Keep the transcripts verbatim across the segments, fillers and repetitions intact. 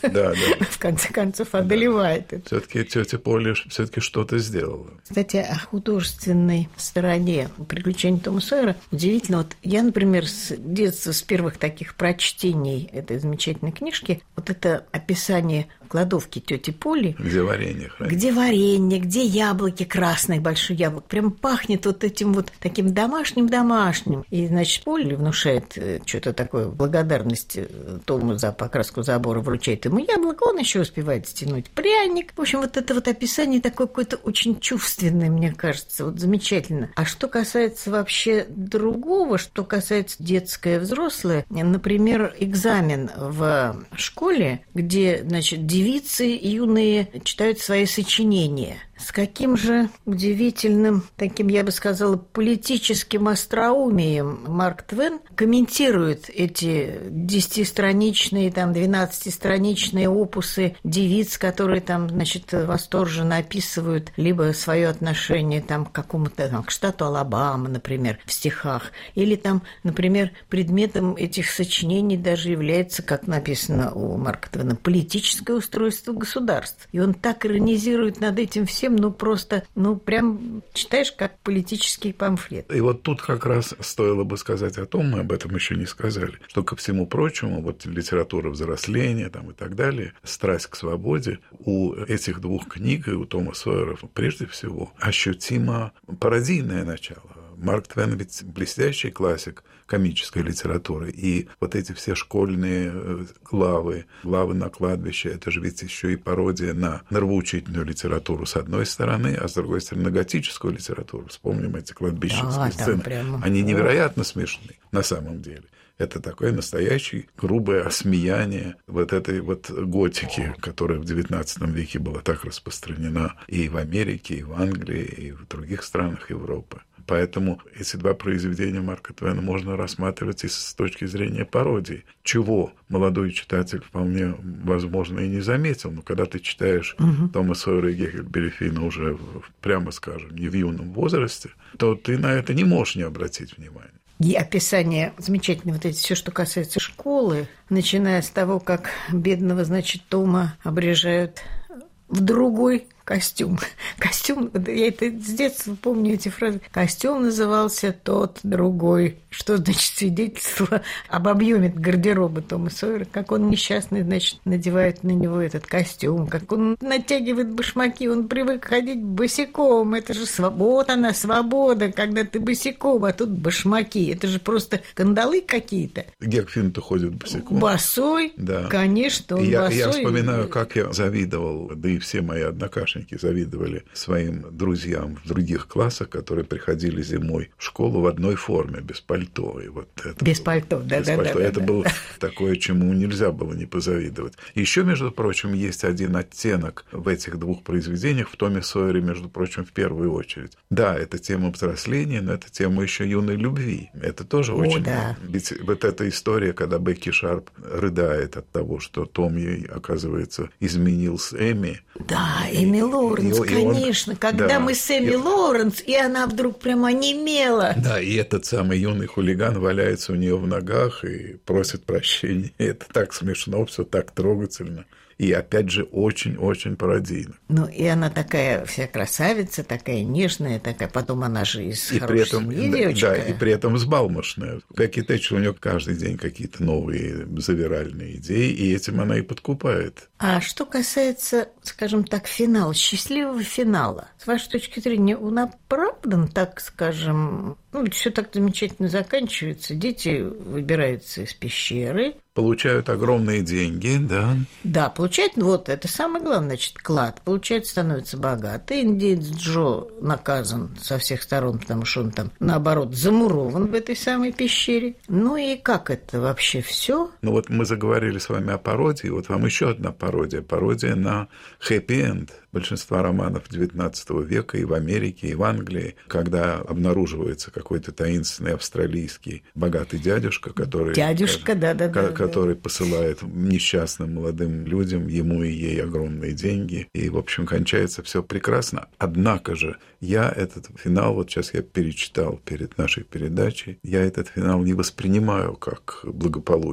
Да, да. В конце концов, одолевает это. Все-таки тетя Поля все-таки что-то сделала. Кстати, о художественной стороне приключений Тома Сойера удивительно. Вот я, например, с детства, с первых таких прочтений этой замечательной книжки, вот это описание кладовки тети Поли. Где варенье хранится. Где варенье, где яблоки красные, большой яблок. Прям пахнет вот этим вот таким домашним-домашним. И, значит, Полли внушает что-то такое, благодарность Тому за покраску забора, вручает ему яблоко, он еще успевает стянуть пряник. В общем, вот это вот описание такое какое-то очень чувственное, мне кажется, вот замечательно. А что касается вообще другого, что касается детское, взрослое, например, экзамен в школе, где, значит, девицы юные читают свои сочинения. С каким же удивительным, таким, я бы сказала, политическим остроумием Марк Твен комментирует эти десятистраничные, там, двенадцатистраничные опусы девиц, которые там, значит, восторженно описывают либо свое отношение там, к какому-то, там, к штату Алабама, например, в стихах, или там, например, предметом этих сочинений даже является, как написано у Марка Твена, политическое устройство государств. И он так иронизирует над этим всем, ну, просто, ну, прям читаешь, как политический памфлет. И вот тут как раз стоило бы сказать о том, мы об этом еще не сказали, что, ко всему прочему, вот литература взросления там, и так далее, страсть к свободе, у этих двух книг, и у Тома Сойера, прежде всего, ощутимо пародийное начало. Марк Твен ведь блестящий классик комической литературы, и вот эти все школьные главы, главы на кладбище, это же ведь еще и пародия на нравоучительную литературу с одной стороны, а с другой стороны на готическую литературу. Вспомним эти кладбищенские да, сцены. Прямо... Они невероятно смешны на самом деле. Это такое настоящее грубое осмеяние вот этой вот готики, которая в девятнадцатом веке была так распространена и в Америке, и в Англии, и в других странах Европы. Поэтому эти два произведения Марка Твена можно рассматривать и с точки зрения пародии, чего молодой читатель вполне возможно и не заметил. Но когда ты читаешь угу. Тома Сойера и Гекльберри Финна уже, прямо скажем, не в юном возрасте, то ты на это не можешь не обратить внимания. И описание замечательное, вот это все, что касается школы, начиная с того, как бедного, значит, Тома обрежают в другой костюм. Костюм, я это с детства помню эти фразы. Костюм назывался тот, другой. Что значит свидетельство об объеме гардероба Тома Сойера, как он несчастный, значит, надевает на него этот костюм, как он натягивает башмаки, он привык ходить босиком. Это же свобода, она свобода, когда ты босиком, а тут башмаки. Это же просто кандалы какие-то. Гек Финн-то ходит босиком. Босой, да. Конечно, он я, босой. Я вспоминаю, как я завидовал, да и все мои однокашники завидовали своим друзьям в других классах, которые приходили зимой в школу в одной форме, без пальто. И вот это без было, пальто, да, без да, пальто. да. Это да, было да. такое, чему нельзя было не позавидовать. Еще, между прочим, есть один оттенок в этих двух произведениях, в Томе Сойере, между прочим, в первую очередь. Да, это тема взросления, но это тема еще юной любви. Это тоже О, очень... Да. Ведь вот эта история, когда Бекки Шарп рыдает от того, что Том ей, оказывается, изменил с Эми. Да, Эми Лоуренс, и, конечно. И он, когда да, мы с Эми и... Лоуренс, и она вдруг прямо онемела. Да, и этот самый юный хулиган валяется у нее в ногах и просит прощения. Это так смешно, все так трогательно. И, опять же, очень-очень пародийно. Ну, и она такая вся красавица, такая нежная, такая, потом она же из и хорошей этом, семьи да, девочка. Да, и при этом взбалмошная. Бекки Тэтчер, у нее каждый день какие-то новые завиральные идеи, и этим она и подкупает. А что касается, скажем так, финала, счастливого финала, с вашей точки зрения, он оправдан, так скажем, ну, все так замечательно заканчивается, дети выбираются из пещеры, получают огромные деньги, да. Да, получают, вот, это самое главное, значит, клад. Получает, становится богатый. Индеец Джо наказан со всех сторон, потому что он там, наоборот, замурован в этой самой пещере. Ну и как это вообще все? Ну вот мы заговорили с вами о пародии, вот вам еще одна пародия. Пародия на хэппи-энд большинства романов девятнадцатого века и в Америке, и в Англии, когда обнаруживается какой-то таинственный австралийский богатый дядюшка, который... Дядюшка, да-да-да. который посылает несчастным молодым людям, ему и ей огромные деньги. И, в общем, кончается все прекрасно. Однако же я этот финал, вот сейчас я перечитал перед нашей передачей, я этот финал не воспринимаю как благополучный.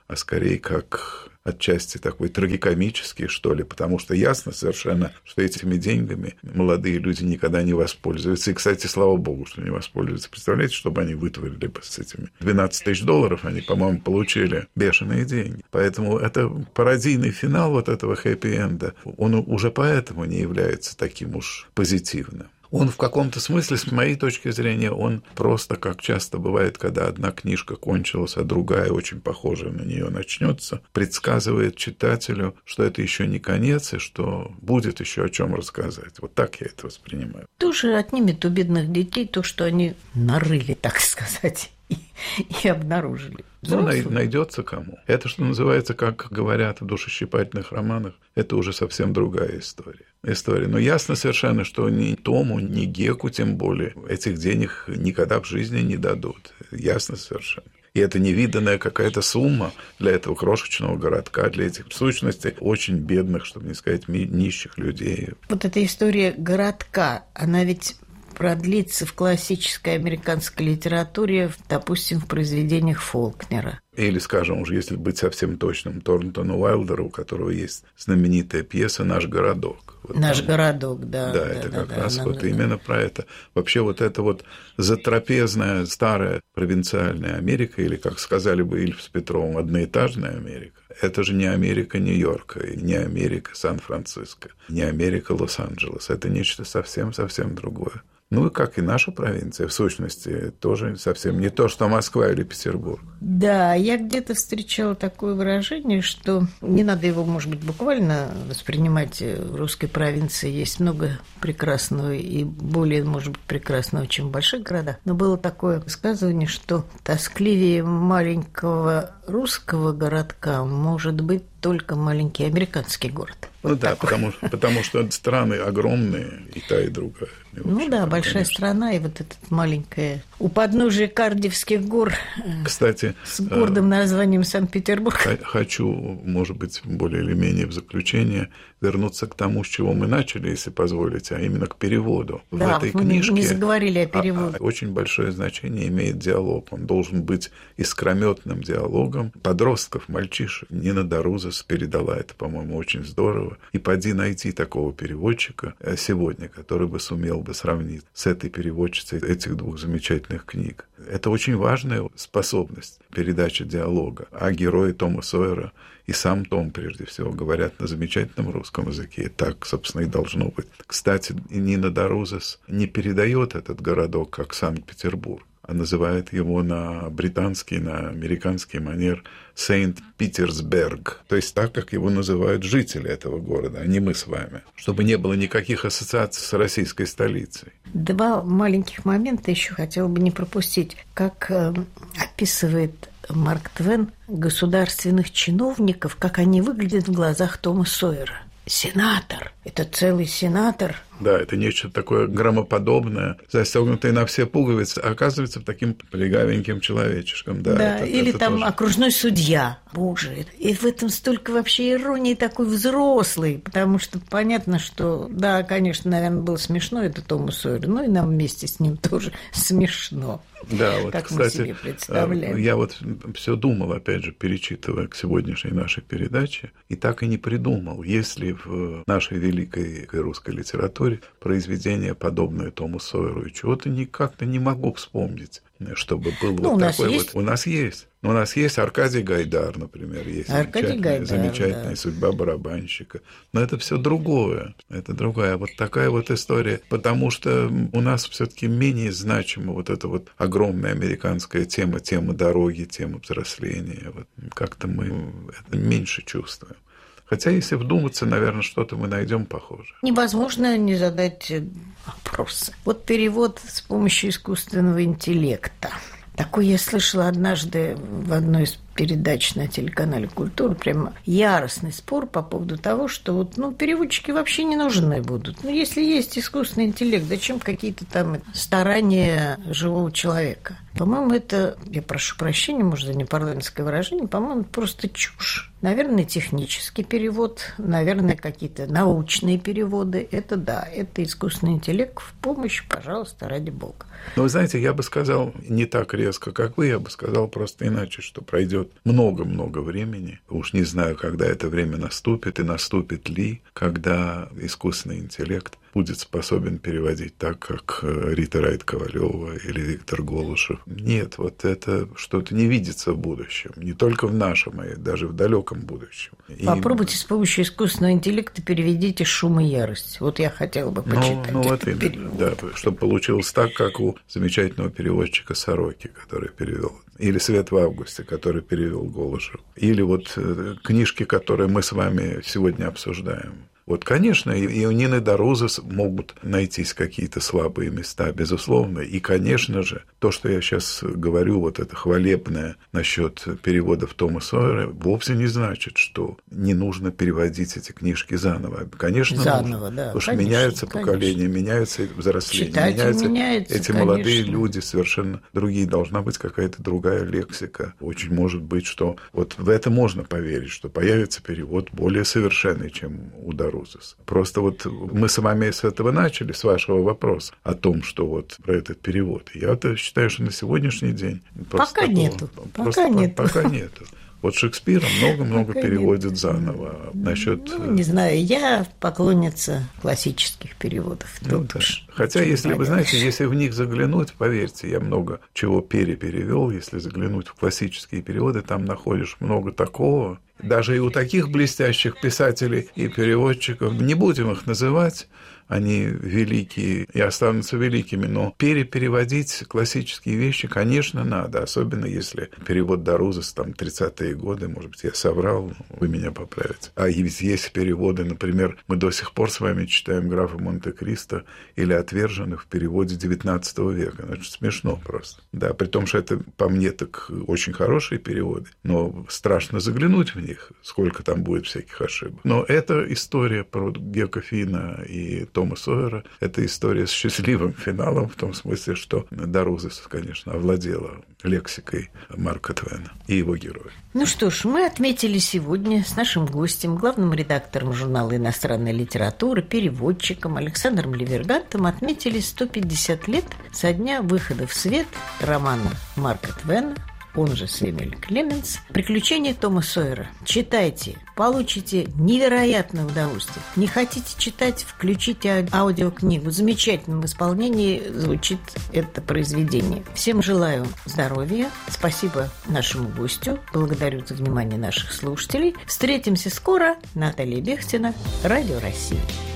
а скорее как отчасти такой трагикомический, что ли, потому что ясно совершенно, что этими деньгами молодые люди никогда не воспользуются. И, кстати, слава богу, что не воспользуются. Представляете, что бы они вытворили бы с этими двенадцать тысяч долларов, они, по-моему, получили бешеные деньги. Поэтому это пародийный финал вот этого хэппи-энда, он уже поэтому не является таким уж позитивным. Он в каком-то смысле, с моей точки зрения, он просто, как часто бывает, когда одна книжка кончилась, а другая, очень похожая на нее, начнется, предсказывает читателю, что это еще не конец, и что будет еще о чем рассказать. Вот так я это воспринимаю. Тоже отнимет у бедных детей то, что они нарыли, так сказать, и, и обнаружили. Ну, найдется кому. Это, что называется, как говорят в душещипательных романах, это уже совсем другая история. история. Но ясно совершенно, что ни Тому, ни Геку, тем более, этих денег никогда в жизни не дадут. Ясно совершенно. И это невиданная какая-то сумма для этого крошечного городка, для этих, в сущности, очень бедных, чтобы не сказать, нищих людей. Вот эта история городка, она ведь продлится в классической американской литературе, допустим, в произведениях Фолкнера. Или, скажем, уже если быть совсем точным, Торнтону Уайлдеру, у которого есть знаменитая пьеса «Наш городок». Вот «Наш там, городок», да. Да, да это да, как да, раз да, вот да, именно про это. Вообще вот это вот затрапезная старая провинциальная Америка, или, как сказали бы Ильф с Петровым, одноэтажная Америка. Это же не Америка Нью-Йорка, не Америка Сан-Франциско, не Америка Лос-Анджелес. Это нечто совсем-совсем другое. Ну и как и наша провинция, в сущности, тоже совсем не то, что Москва или Петербург. Да, я где-то встречала такое выражение, что не надо его, может быть, буквально воспринимать. В русской провинции есть много прекрасного и более, может быть, прекрасного, чем в больших городах. Но было такое высказывание, что тоскливее маленького русского городка может быть только маленький американский город. Ну вот да, потому, потому что страны огромные, и та, и другая. И ну общем, да, там, большая конечно. страна, и вот эта маленькая у подножия Кардивских гор, кстати, с гордым названием Санкт-Петербург. Хочу, может быть, более или менее в заключение вернуться к тому, с чего мы начали, если позволите, а именно к переводу. Да, в этой мы книжке не заговорили о переводе. Очень большое значение имеет диалог. Он должен быть искрометным диалогом подростков, мальчишек. Нина Дарузас передала это, по-моему, очень здорово. И поди найти такого переводчика сегодня, который бы сумел бы сравнить с этой переводчицей этих двух замечательных книг. Это очень важная способность передачи диалога. А герои Тома Сойера и сам Том, прежде всего, говорят на замечательном русском языке. И так, собственно, и должно быть. Кстати, Нина Дарузас не передает этот городок как Санкт-Петербург, а называет его на британский, на американский манер Сент-Питерсберг. То есть так, как его называют жители этого города, а не мы с вами. Чтобы не было никаких ассоциаций с российской столицей. Два маленьких момента еще хотела бы не пропустить. Как э, описывает Марк Твен государственных чиновников, как они выглядят в глазах Тома Сойера. Сенатор. Это целый сенатор. Да, это нечто такое громоподобное, застегнутое на все пуговицы, а оказывается таким плегавеньким человечешком. Да, да это, или это там тоже... окружной судья. Боже, и в этом столько вообще иронии, такой взрослый, потому что понятно, что, да, конечно, наверное, было смешно это Тому Сойеру, но и нам вместе с ним тоже смешно. Да, вот, как кстати, мы себе представляем. Я вот все думал, опять же, перечитывая к сегодняшней нашей передаче, и так и не придумал, есть ли в нашей великой русской литературе произведение, подобное Тому Сойеру, и чего-то никак-то не могу вспомнить, чтобы был ну, вот такой вот. У нас есть. У нас есть Аркадий Гайдар, например, есть Аркадий замечательная, Гайдар, замечательная да. судьба барабанщика. Но это все другое. Это другая. Вот такая вот история. Потому что у нас все-таки менее значима вот эта вот огромная американская тема, тема дороги, тема взросления. Вот как-то мы это меньше чувствуем. Хотя, если вдуматься, наверное, что-то мы найдем похожее. Невозможно не задать вопросы. Вот перевод с помощью искусственного интеллекта. Такой я слышала однажды в одной из передач на телеканале «Культура», прямо яростный спор по поводу того, что вот, ну, переводчики вообще не нужны будут. Ну, если есть искусственный интеллект, зачем какие-то там старания живого человека? По-моему, это, я прошу прощения, может, за непарламентское выражение, по-моему, просто чушь. Наверное, технический перевод, наверное, какие-то научные переводы. Это да, это искусственный интеллект в помощь, пожалуйста, ради бога. Но вы знаете, я бы сказал не так резко, как вы, я бы сказал просто иначе, что пройдет пройдет много-много времени. Уж не знаю, когда это время наступит и наступит ли, когда искусственный интеллект будет способен переводить так, как Рита Райт-Ковалева или Виктор Голышев. Нет, вот это что-то не видится в будущем. Не только в нашем, а даже в далеком будущем. Попробуйте и... с помощью искусственного интеллекта переведите «Шум и ярость». Вот я хотела бы почитать. Ну, ну вот именно, да, чтобы получилось так, как у замечательного переводчика Сороки, который перевел. Или «Свет в августе», который перевел Голышев. Или вот книжки, которые мы с вами сегодня обсуждаем. Вот, конечно, и у Нины Дарузы могут найтись какие-то слабые места, безусловно. И, конечно же, то, что я сейчас говорю, вот это хвалебное насчет переводов Тома Сойера, вовсе не значит, что не нужно переводить эти книжки заново. Конечно, заново, нужно. Да, потому что конечно, меняются конечно. поколения, меняются взросления, Читатель меняются меняется, эти конечно. молодые люди совершенно другие. Должна быть какая-то другая лексика. Очень может быть, что вот в это можно поверить, что появится перевод более совершенный, чем у Дарузы. Просто вот мы с вами с этого начали, с вашего вопроса о том, что вот про этот перевод. Я-то считаю, что на сегодняшний день пока такого, нету, пока нету. Пока нету. Вот Шекспира много-много пока переводят нет. заново. Насчет... Ну, не знаю, я поклонница классических переводов. Ну, да. Хотя, если вы знаете, если в них заглянуть, поверьте, я много чего переперевел, если заглянуть в классические переводы, там находишь много такого. Даже и у таких блестящих писателей и переводчиков, не будем их называть, они великие и останутся великими, но перепереводить классические вещи, конечно, надо, особенно если перевод Дарузы там тридцатые годы, может быть, я соврал, вы меня поправите. А ведь есть переводы, например, мы до сих пор с вами читаем «Графа Монте-Кристо» или «Отверженных» в переводе девятнадцатого века. Ну, это смешно просто. Да, при том, что это, по мне, так очень хорошие переводы, но страшно заглянуть в них, сколько там будет всяких ошибок. Но это история про Гека Финна и Тома Сойера. Это история с счастливым финалом, в том смысле, что Даруза, конечно, овладела лексикой Марка Твена и его героя. Ну что ж, мы отметили сегодня с нашим гостем, главным редактором журнала «Иностранная литература», переводчиком Александром Левергантом, отметили сто пятьдесят лет со дня выхода в свет романа Марка Твена, он же Сэмюэль Клеменс, «Приключения Тома Сойера». Читайте, получите невероятное удовольствие. Не хотите читать, включите аудиокнигу. В замечательном исполнении звучит это произведение. Всем желаю здоровья. Спасибо нашему гостю. Благодарю за внимание наших слушателей. Встретимся скоро. Наталья Бехтина, Радио России.